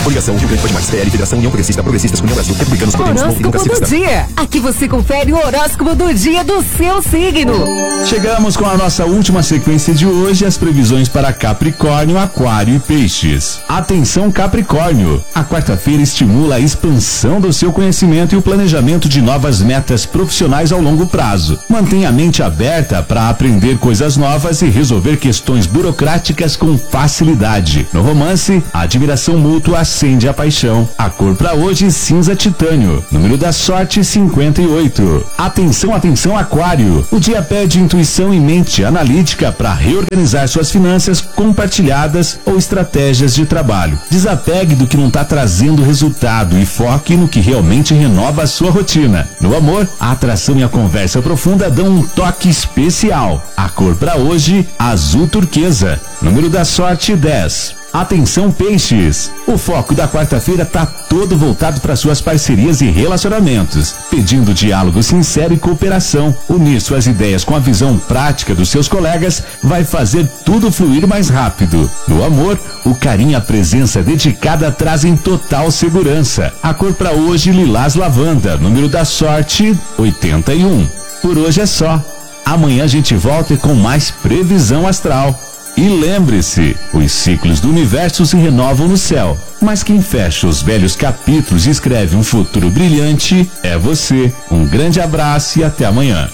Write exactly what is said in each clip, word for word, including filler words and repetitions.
Coligação Rio Grande Mais, P L, Federação União Progressista, Progressistas, União Brasil, Republicanos, Podemos, Horóscopo do dia. Aqui você confere o horóscopo do dia do seu signo. Chegamos com a nossa última sequência de hoje, as previsões para Capricórnio, Aquário e Peixes. Atenção, Capricórnio! A quarta-feira estimula a expansão do seu conhecimento e o planejamento de novas metas profissionais ao longo prazo. Mantenha a mente aberta para aprender coisas novas e resolver questões burocráticas com facilidade. No romance, a admiração mútua acende a paixão. A cor para hoje, cinza titânio. Número da sorte, cinquenta e oito. Atenção, atenção, Aquário! O dia pede intuição e mente analítica para reorganizar suas finanças compartilhadas ou estratégias de trabalho. Desapegue do que não está trazendo resultado e foque no que realmente renova a sua rotina. No amor, a atração e a conversa profunda dão um toque especial. A cor para hoje, azul turquesa. Número da sorte, dez. Atenção, Peixes! O foco da quarta-feira tá todo voltado para suas parcerias e relacionamentos, pedindo diálogo sincero e cooperação. Unir suas ideias com a visão prática dos seus colegas vai fazer tudo fluir mais rápido. No amor, o carinho e a presença dedicada trazem total segurança. A cor para hoje, lilás lavanda. Número da sorte, oitenta e um. Por hoje é só. Amanhã a gente volta com mais previsão astral. E lembre-se, os ciclos do universo se renovam no céu, mas quem fecha os velhos capítulos e escreve um futuro brilhante é você. Um grande abraço e até amanhã.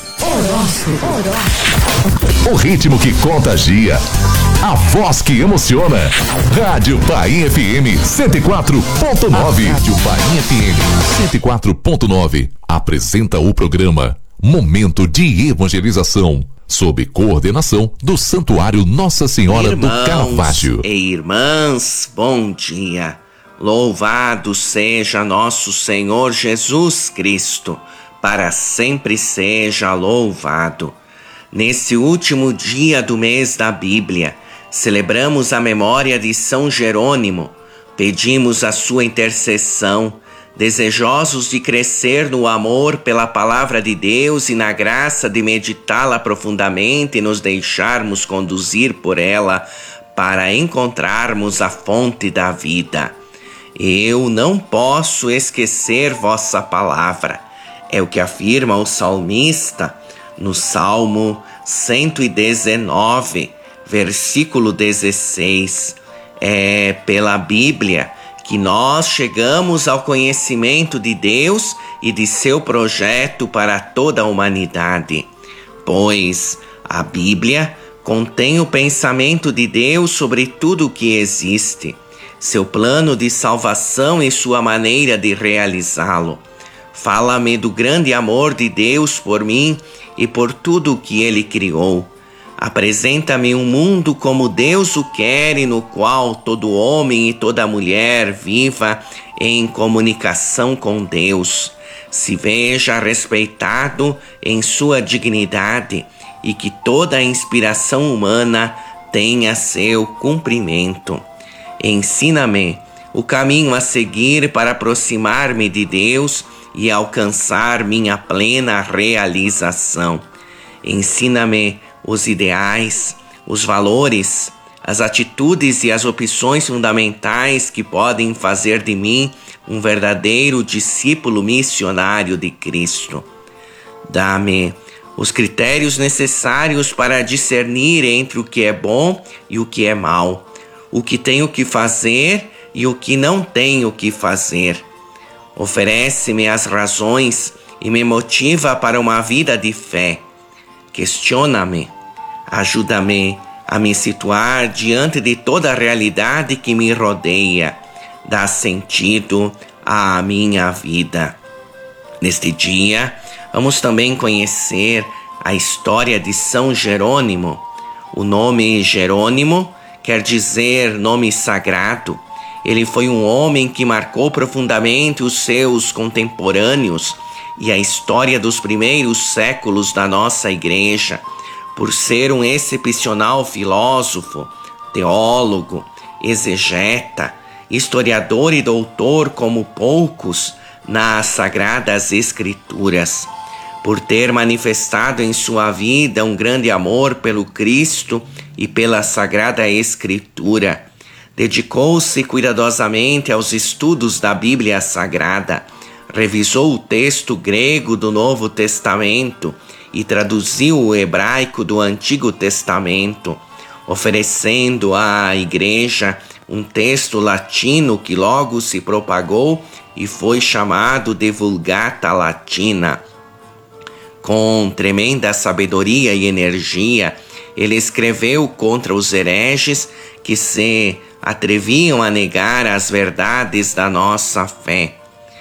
O ritmo que contagia, a voz que emociona. Rádio Bahia F M cento e quatro ponto nove. Rádio Bahia F M cento e quatro ponto nove apresenta o programa Momento de Evangelização, sob coordenação do Santuário Nossa Senhora Irmãos do Caravaggio. E irmãs, bom dia. Louvado seja nosso Senhor Jesus Cristo, para sempre seja louvado. Nesse último dia do mês da Bíblia, celebramos a memória de São Jerônimo, pedimos a sua intercessão, desejosos de crescer no amor pela palavra de Deus e na graça de meditá-la profundamente e nos deixarmos conduzir por ela para encontrarmos a fonte da vida. Eu não posso esquecer vossa palavra, é o que afirma o salmista no Salmo cento e dezenove, versículo dezesseis. É pela Bíblia que nós chegamos ao conhecimento de Deus e de seu projeto para toda a humanidade, pois a Bíblia contém o pensamento de Deus sobre tudo o que existe, seu plano de salvação e sua maneira de realizá-lo. Fala-me do grande amor de Deus por mim e por tudo o que Ele criou. Apresenta-me um mundo como Deus o quer e no qual todo homem e toda mulher viva em comunicação com Deus, se veja respeitado em sua dignidade e que toda a inspiração humana tenha seu cumprimento. Ensina-me o caminho a seguir para aproximar-me de Deus e alcançar minha plena realização. Ensina-me os ideais, os valores, as atitudes e as opções fundamentais que podem fazer de mim um verdadeiro discípulo missionário de Cristo. Dá-me os critérios necessários para discernir entre o que é bom e o que é mal, o que tenho que fazer e o que não tenho que fazer. Oferece-me as razões e me motiva para uma vida de fé. Questiona-me, ajuda-me a me situar diante de toda a realidade que me rodeia, dá sentido à minha vida. Neste dia, vamos também conhecer a história de São Jerônimo. O nome Jerônimo quer dizer nome sagrado. Ele foi um homem que marcou profundamente os seus contemporâneos e a história dos primeiros séculos da nossa igreja, por ser um excepcional filósofo, teólogo, exegeta, historiador e doutor como poucos nas Sagradas Escrituras, por ter manifestado em sua vida um grande amor pelo Cristo e pela Sagrada Escritura, Dedicou-se cuidadosamente aos estudos da Bíblia Sagrada, revisou o texto grego do Novo Testamento e traduziu o hebraico do Antigo Testamento, oferecendo à Igreja um texto latino que logo se propagou e foi chamado de Vulgata Latina. Com tremenda sabedoria e energia, ele escreveu contra os hereges que se atreviam a negar as verdades da nossa fé.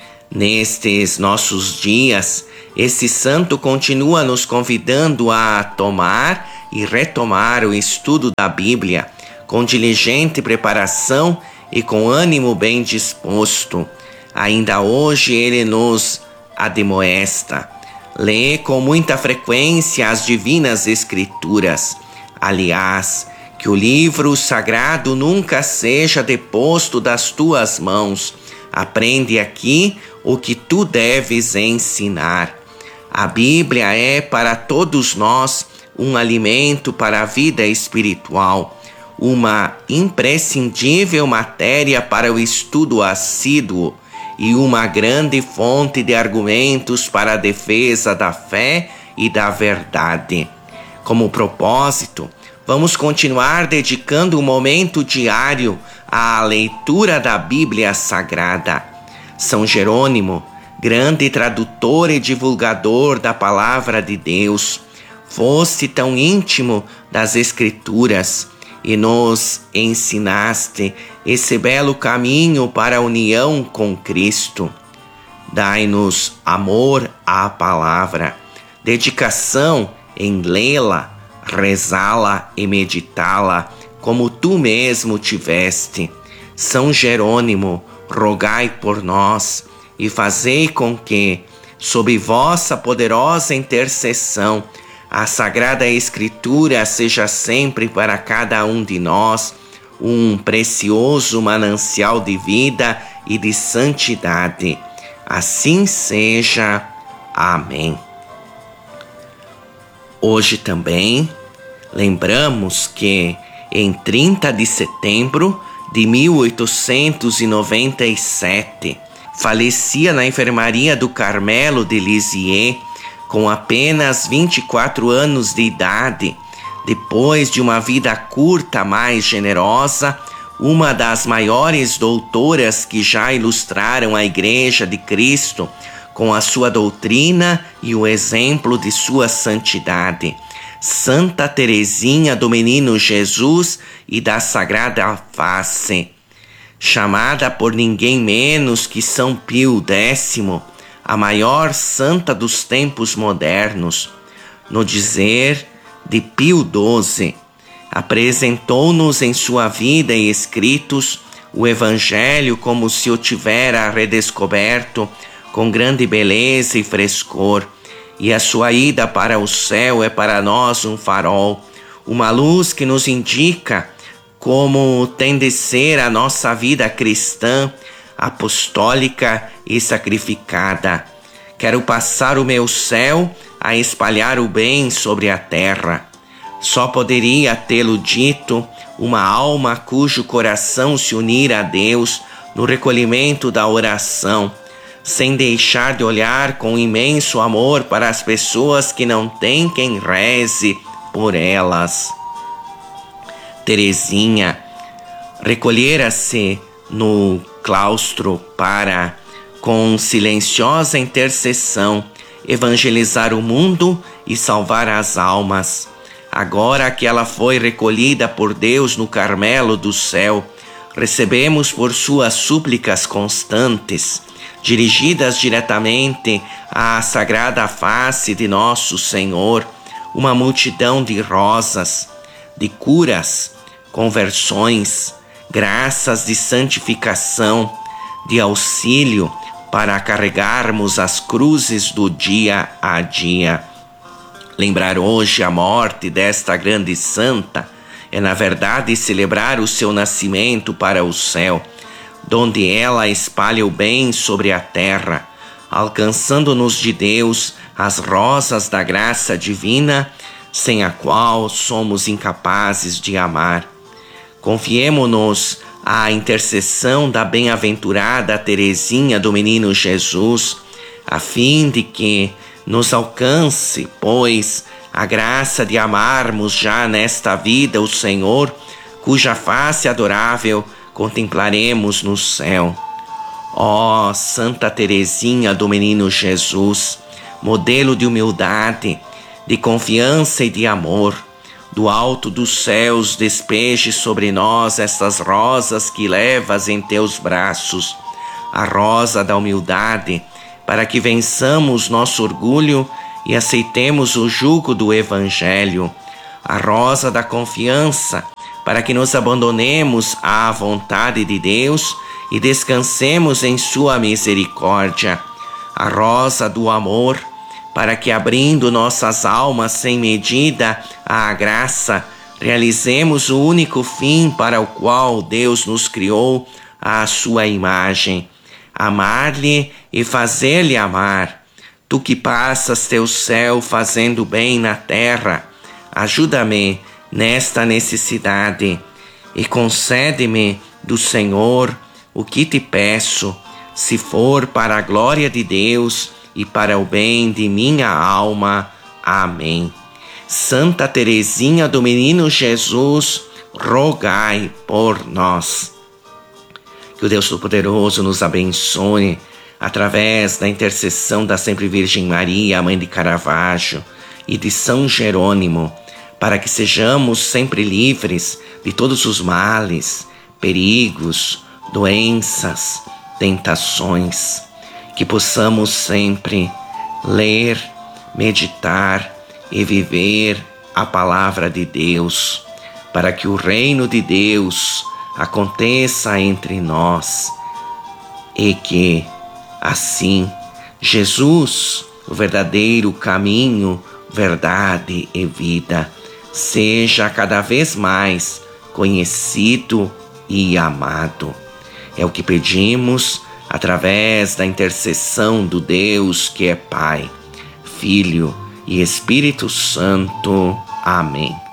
Nestes nossos dias, esse santo continua nos convidando a tomar e retomar o estudo da Bíblia com diligente preparação e com ânimo bem disposto. Ainda hoje ele nos admoesta. Lê com muita frequência as divinas Escrituras. Aliás, que o livro sagrado nunca seja deposto das tuas mãos. Aprende aqui o que tu deves ensinar. A Bíblia é para todos nós um alimento para a vida espiritual, uma imprescindível matéria para o estudo assíduo e uma grande fonte de argumentos para a defesa da fé e da verdade. Como propósito, vamos continuar dedicando um momento diário à leitura da Bíblia Sagrada. São Jerônimo, grande tradutor e divulgador da Palavra de Deus, foste tão íntimo das Escrituras e nos ensinaste esse belo caminho para a união com Cristo. Dai-nos amor à palavra, dedicação em lê-la, rezá-la e meditá-la, como tu mesmo tiveste. São Jerônimo, rogai por nós e fazei com que, sob vossa poderosa intercessão, a Sagrada Escritura seja sempre para cada um de nós um precioso manancial de vida e de santidade. Assim seja. Amém. Hoje também lembramos que em trinta de setembro de mil oitocentos e noventa e sete falecia na enfermaria do Carmelo de Lisieux com apenas vinte e quatro anos de idade, depois de uma vida curta, mas generosa, uma das maiores doutoras que já ilustraram a Igreja de Cristo com a sua doutrina e o exemplo de sua santidade, Santa Teresinha do Menino Jesus e da Sagrada Face, chamada por ninguém menos que São Pio X, a maior santa dos tempos modernos. No dizer de Pio doze, apresentou-nos em sua vida e escritos o Evangelho como se o tivera redescoberto com grande beleza e frescor, e a sua ida para o céu é para nós um farol, uma luz que nos indica como tem de ser a nossa vida cristã, apostólica e sacrificada. Quero passar o meu céu a espalhar o bem sobre a terra. Só poderia tê-lo dito uma alma cujo coração se unir a Deus no recolhimento da oração, sem deixar de olhar com imenso amor para as pessoas que não têm quem reze por elas. Teresinha recolhera-se no claustro para, com silenciosa intercessão, evangelizar o mundo e salvar as almas. Agora que ela foi recolhida por Deus no Carmelo do céu, recebemos por suas súplicas constantes, dirigidas diretamente à Sagrada Face de nosso Senhor, uma multidão de rosas, de curas, conversões, graças de santificação, de auxílio para carregarmos as cruzes do dia a dia. Lembrar hoje a morte desta grande santa é, na verdade, celebrar o seu nascimento para o céu, donde ela espalha o bem sobre a terra, alcançando-nos de Deus as rosas da graça divina, sem a qual somos incapazes de amar. Confiemo-nos a intercessão da bem-aventurada Teresinha do Menino Jesus, a fim de que nos alcance, pois, a graça de amarmos já nesta vida o Senhor, cuja face adorável contemplaremos no céu. Ó Santa Teresinha do Menino Jesus, modelo de humildade, de confiança e de amor, do alto dos céus despeje sobre nós estas rosas que levas em teus braços, a rosa da humildade, para que vençamos nosso orgulho e aceitemos o jugo do Evangelho, a rosa da confiança, para que nos abandonemos à vontade de Deus e descansemos em sua misericórdia, a rosa do amor, para que, abrindo nossas almas sem medida à graça, realizemos o único fim para o qual Deus nos criou, à sua imagem, amar-lhe e fazer-lhe amar. Tu que passas teu céu fazendo bem na terra, ajuda-me nesta necessidade e concede-me do Senhor o que te peço, se for para a glória de Deus e para o bem de minha alma. Amém. Santa Teresinha do Menino Jesus, rogai por nós. Que o Deus Todo-Poderoso nos abençoe através da intercessão da Sempre Virgem Maria, Mãe de Caravaggio, e de São Jerônimo, para que sejamos sempre livres de todos os males, perigos, doenças, tentações, que possamos sempre ler, meditar e viver a palavra de Deus, para que o reino de Deus aconteça entre nós e que, assim, Jesus, o verdadeiro caminho, verdade e vida, seja cada vez mais conhecido e amado. É o que pedimos através da intercessão do Deus que é Pai, Filho e Espírito Santo. Amém.